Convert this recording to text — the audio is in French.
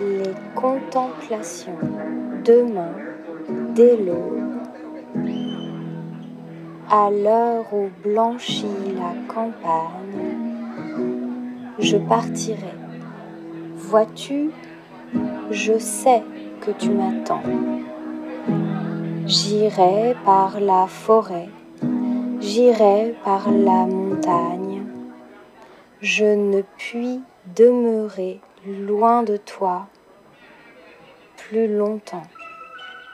les contemplations. Demain, dès l'aube, à l'heure où blanchit la campagne, je partirai. Vois-tu, je sais que tu m'attends. J'irai par la forêt, j'irai par la montagne. Je ne puis demeurer loin de toi plus longtemps.